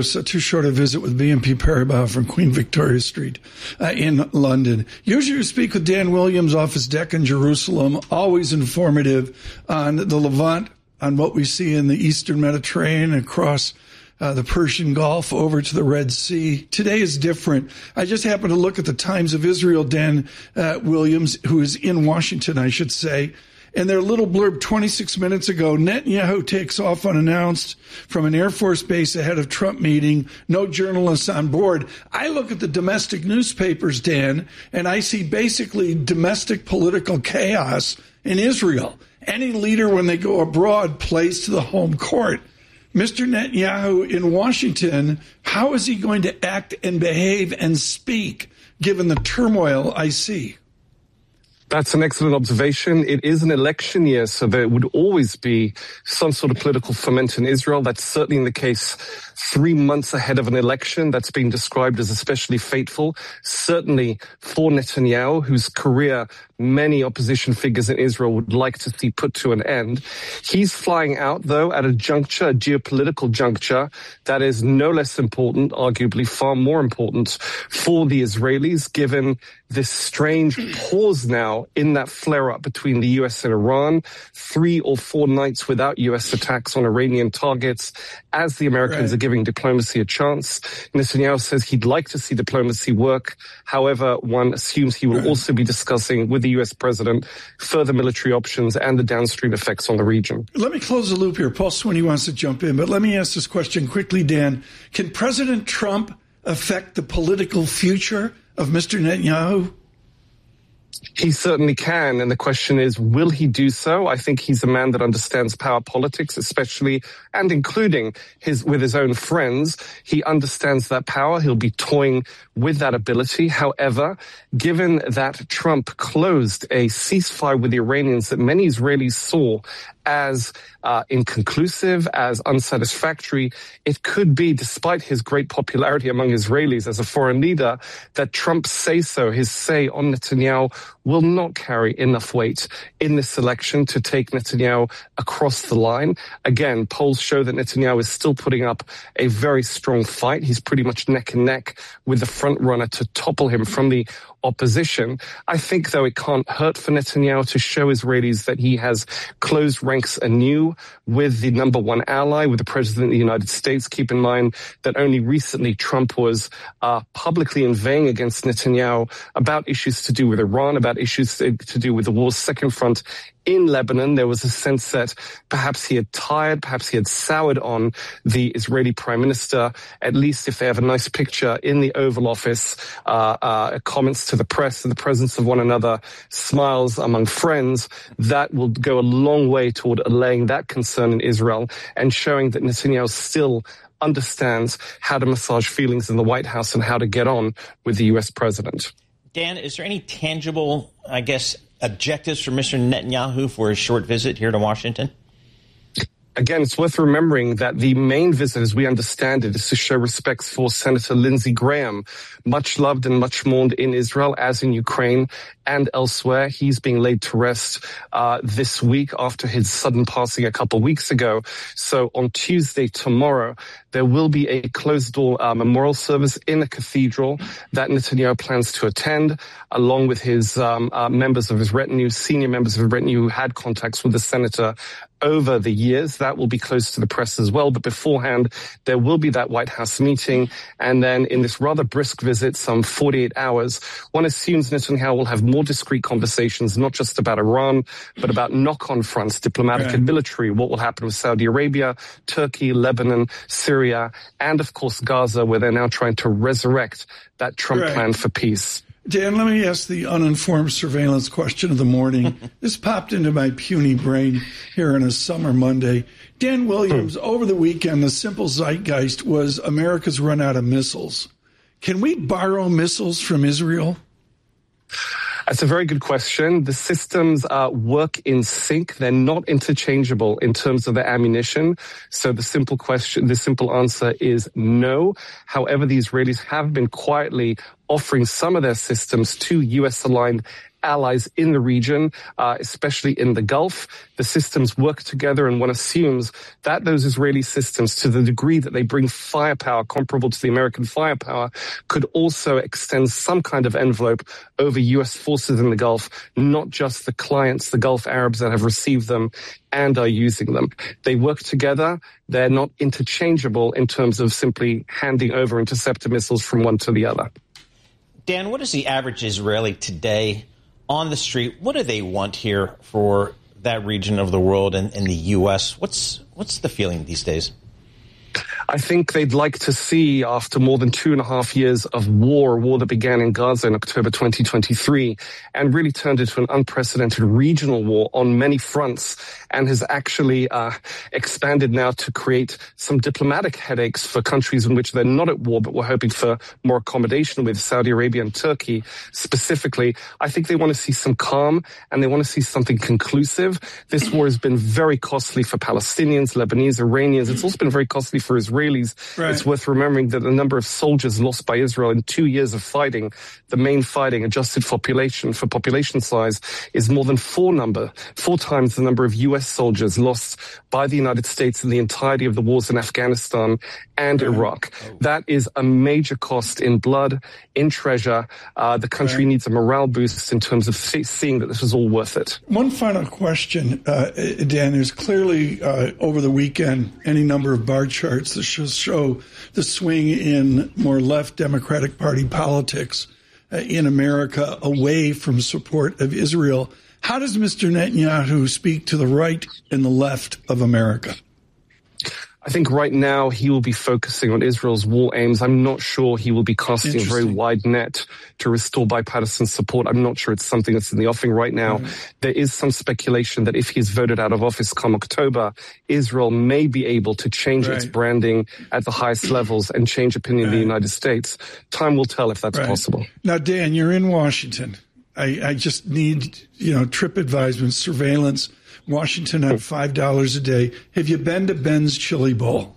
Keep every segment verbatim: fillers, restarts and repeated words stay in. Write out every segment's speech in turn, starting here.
So too short a visit with B N P Paribas from Queen Victoria Street uh, in London. Usually you speak with Dan Williams off his deck in Jerusalem, always informative on the Levant, on what we see in the Eastern Mediterranean, across uh, the Persian Gulf, over to the Red Sea. Today is different. I just happened to look at the Times of Israel, Dan uh, Williams, who is in Washington, I should say. And their little blurb twenty-six minutes ago, Netanyahu takes off unannounced from an Air Force base ahead of Trump meeting, no journalists on board. I look at the domestic newspapers, Dan, and I see basically domestic political chaos in Israel. Any leader, when they go abroad, plays to the home court. Mister Netanyahu in Washington, how is he going to act and behave and speak, given the turmoil I see? That's an excellent observation. It is an election year, so there would always be some sort of political ferment in Israel. That's certainly the case three months ahead of an election that's been described as especially fateful, certainly for Netanyahu, whose career many opposition figures in Israel would like to see put to an end. He's flying out, though, at a juncture, a geopolitical juncture, that is no less important, arguably far more important for the Israelis, given this strange pause now in that flare-up between the U S and Iran, three or four nights without U S attacks on Iranian targets, as the Americans right. are giving diplomacy a chance. Netanyahu says he'd like to see diplomacy work. However, one assumes he will right. also be discussing with the U S president further military options and the downstream effects on the region. Let me close the loop here. Paul Sweeney wants to jump in, but let me ask this question quickly, Dan. Can President Trump affect the political future of Mister Netanyahu? He certainly can, and the question is, will he do so? I think he's a man that understands power politics, especially and including his with his own friends. He understands that power. He'll be toying with that ability. However, given that Trump closed a ceasefire with the Iranians that many Israelis saw as uh, inconclusive, as unsatisfactory, it could be, despite his great popularity among Israelis as a foreign leader, that Trump's say-so, his say on Netanyahu, will not carry enough weight in this election to take Netanyahu across the line. Again, polls show that Netanyahu is still putting up a very strong fight. He's pretty much neck and neck with the front runner to topple him from the opposition. I think, though, it can't hurt for Netanyahu to show Israelis that he has closed ranks anew with the number one ally, with the President of the United States. Keep in mind that only recently Trump was uh, publicly inveighing against Netanyahu about issues to do with Iran, about issues to, to do with the war's second front in Lebanon. There was a sense that perhaps he had tired, perhaps he had soured on the Israeli prime minister, at least if they have a nice picture in the Oval Office, uh, uh, comments to the press in the presence of one another, smiles among friends. That will go a long way toward allaying that concern in Israel and showing that Netanyahu still understands how to massage feelings in the White House and how to get on with the U S president. Dan, is there any tangible, I guess, objectives for Mister Netanyahu for his short visit here to Washington? Again, it's worth remembering that the main visit, as we understand it, is to show respects for Senator Lindsey Graham, much loved and much mourned in Israel, as in Ukraine and elsewhere. He's being laid to rest uh, this week after his sudden passing a couple of weeks ago. So on Tuesday, tomorrow, there will be a closed-door uh, memorial service in a cathedral that Netanyahu plans to attend, along with his um, uh, members of his retinue, senior members of his retinue who had contacts with the senator over the years. That will be closed to the press as well. But beforehand, there will be that White House meeting. And then in this rather brisk visit, some forty-eight hours, one assumes Netanyahu will have more discreet conversations, not just about Iran, but about knock-on fronts, diplomatic right. and military, what will happen with Saudi Arabia, Turkey, Lebanon, Syria, and of course Gaza, where they're now trying to resurrect that Trump right. plan for peace. Dan, let me ask the uninformed surveillance question of the morning. This popped into my puny brain here on a summer Monday. Dan Williams, over the weekend, the simple zeitgeist was America's run out of missiles. Can we borrow missiles from Israel? That's a very good question. The systems uh, work in sync. They're not interchangeable in terms of the ammunition. So the simple question, the simple answer is no. However, the Israelis have been quietly offering some of their systems to U S-aligned allies in the region, uh, especially in the Gulf. The systems work together, and one assumes that those Israeli systems, to the degree that they bring firepower comparable to the American firepower, could also extend some kind of envelope over U S forces in the Gulf, not just the clients, the Gulf Arabs that have received them and are using them. They work together. They're not interchangeable in terms of simply handing over interceptor missiles from one to the other. Dan, what is the average Israeli today on the street? What do they want here for that region of the world and, and the U S? What's what's the feeling these days? I think they'd like to see, after more than two and a half years of war, war that began in Gaza in October twenty twenty-three and really turned into an unprecedented regional war on many fronts and has actually uh, expanded now to create some diplomatic headaches for countries in which they're not at war but we're hoping for more accommodation with, Saudi Arabia and Turkey specifically. I think they want to see some calm and they want to see something conclusive. This war has been very costly for Palestinians, Lebanese, Iranians. It's also been very costly for Israelis. Right. It's worth remembering that the number of soldiers lost by Israel in two years of fighting, the main fighting adjusted for population, for population size, is more than four number, four times the number of U S soldiers lost by the United States in the entirety of the wars in Afghanistan and right. Iraq. Oh. That is a major cost in blood, in treasure. Uh, the country right. needs a morale boost in terms of seeing that this is all worth it. One final question, uh, Dan. There's clearly uh, over the weekend any number of bar charts that show, show the swing in more left Democratic Party politics uh, in America away from support of Israel. How does Mister Netanyahu speak to the right and the left of America? I think right now he will be focusing on Israel's war aims. I'm not sure he will be casting a very wide net to restore bipartisan support. I'm not sure it's something that's in the offing right now. Right. There is some speculation that if he's voted out of office come October, Israel may be able to change right. its branding at the highest levels and change opinion right. in the United States. Time will tell if that's right. possible. Now, Dan, you're in Washington. I, I just need, you know, trip advisement, surveillance. Washington at five dollars a day. Have you been to Ben's Chili Bowl?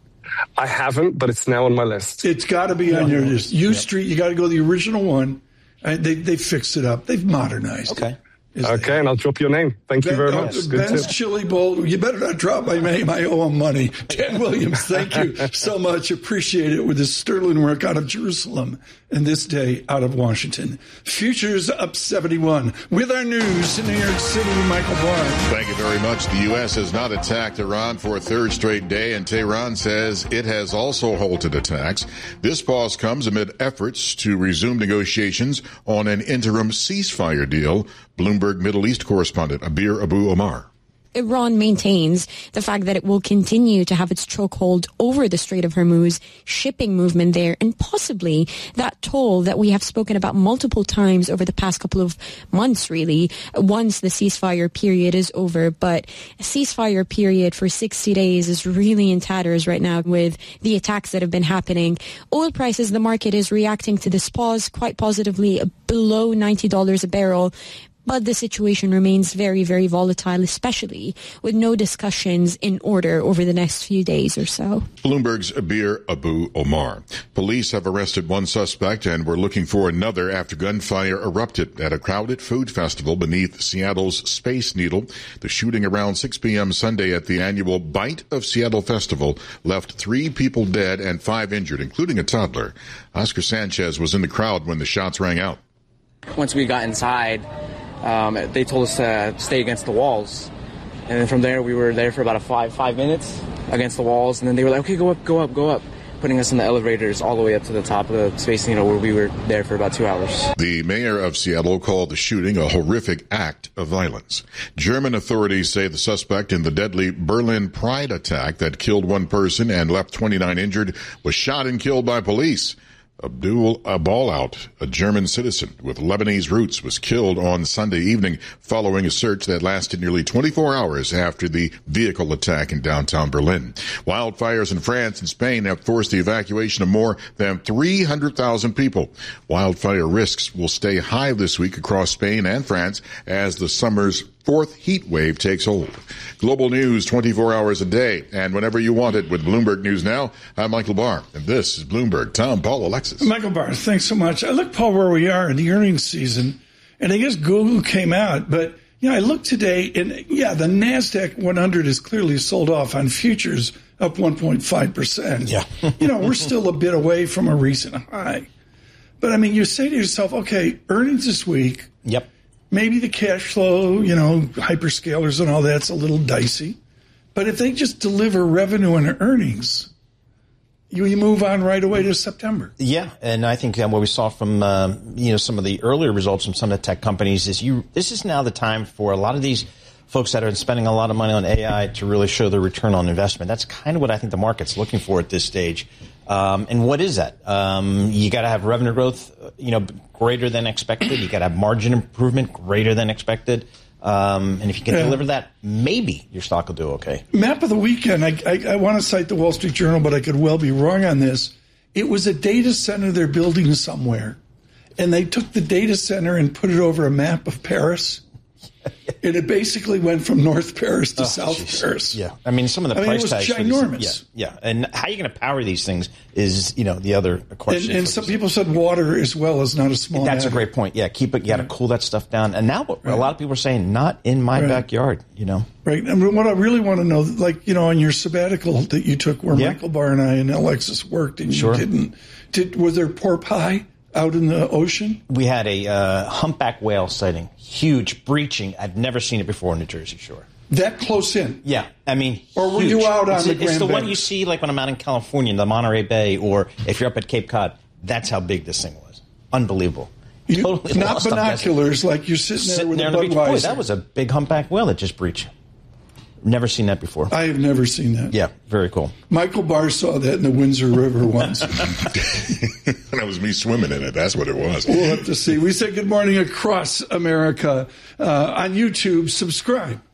I haven't, but it's now on my list. It's got to be on your list. U yep. Street, you got to go to the original one. Uh, they they fixed it up. They've modernized okay. it. Okay, they? And I'll drop your name. Thank ben, you very much. Uh, Ben's tip. Chili Bowl. You better not drop my name. I owe him money. Dan Williams, thank you so much. Appreciate it with his sterling work out of Jerusalem and this day out of Washington. Futures up seventy-one. With our news in New York City, Michael Barr. Thank you very much. The U S has not attacked Iran for a third straight day, and Tehran says it has also halted attacks. This pause comes amid efforts to resume negotiations on an interim ceasefire deal. Bloomberg Middle East correspondent Abir Abu Omar. Iran maintains the fact that it will continue to have its chokehold over the Strait of Hormuz, shipping movement there, and possibly that toll that we have spoken about multiple times over the past couple of months, really, once the ceasefire period is over. But a ceasefire period for sixty days is really in tatters right now with the attacks that have been happening. Oil prices, the market is reacting to this pause quite positively, below ninety dollars a barrel. But the situation remains very, very volatile, especially with no discussions in order over the next few days or so. Bloomberg's Abir Abu Omar. Police have arrested one suspect and were looking for another after gunfire erupted at a crowded food festival beneath Seattle's Space Needle. The shooting around six p.m. Sunday at the annual Bite of Seattle Festival left three people dead and five injured, including a toddler. Oscar Sanchez was in the crowd when the shots rang out. Once we got inside, Um, they told us to stay against the walls. And then from there, we were there for about a five five minutes against the walls. And then they were like, okay, go up, go up, go up, putting us in the elevators all the way up to the top of the Space Needle, where we were there for about two hours. The mayor of Seattle called the shooting a horrific act of violence. German authorities say the suspect in the deadly Berlin Pride attack that killed one person and left twenty-nine injured was shot and killed by police. Abdul Abalout, a German citizen with Lebanese roots, was killed on Sunday evening following a search that lasted nearly twenty-four hours after the vehicle attack in downtown Berlin. Wildfires in France and Spain have forced the evacuation of more than three hundred thousand people. Wildfire risks will stay high this week across Spain and France as the summer's fourth heat wave takes hold. Global news twenty-four hours a day and whenever you want it with Bloomberg News Now. I'm Michael Barr, and this is Bloomberg. Tom, Paul, Alexis. Michael Barr, thanks so much. I look, Paul, where we are in the earnings season, And I guess Google came out, but you know, I looked today, and yeah, the NASDAQ one hundred is clearly sold off on futures, up one point five percent. Yeah. You know, we're still a bit away from a recent high. But, I mean, you say to yourself, okay, earnings this week. Yep. Maybe the cash flow, you know, hyperscalers and all that's a little dicey. But if they just deliver revenue and earnings, you, you move on right away to September. Yeah, and I think uh, what we saw from um, you know some of the earlier results from some of the tech companies is you. This is now the time for a lot of these folks that are spending a lot of money on A I to really show their return on investment. That's kind of what I think the market's looking for at this stage. Um, and what is that? Um, you got to have revenue growth, you know, greater than expected. You got to have margin improvement greater than expected. Um, and if you can yeah. deliver that, maybe your stock will do okay. Map of the weekend, I, I, I want to cite the Wall Street Journal, but I could well be wrong on this. It was a data center they're building somewhere, and they took the data center and put it over a map of Paris. And it basically went from North Paris to oh, South geez. Paris. Yeah, I mean, some of the I price mean, it was tags. ginormous. These, yeah, yeah, and how are you going to power these things is, you know, the other question. And, and some people said water as well is not a small. That's matter. a great point. Yeah, keep it. You got to cool that stuff down. And now, right. a lot of people are saying, not in my right. backyard. You know, right? And what I really want to know, like, you know, on your sabbatical that you took, where yeah. Michael Barr and I and Alexis worked, and sure. you didn't. Did was there pork pie out in the ocean? We had a uh, humpback whale sighting. Huge, breaching. I've never seen it before in the Jersey Shore. That close in? Yeah. I mean, or were huge. you out on it's, the It's Grand the Banks? one you see like when I'm out in California, in the Monterey Bay, or if you're up at Cape Cod. That's how big this thing was. Unbelievable. You, totally not binoculars, like you're sitting there sitting with there a on the beach. Boy, Budweiser. that was a big humpback whale that just breached. Never seen that before. I have never seen that. Yeah, very cool. Michael Barr saw that in the Windsor River once. That was me swimming in it. That's what it was. We'll have to see. We say good morning across America uh, on YouTube. Subscribe.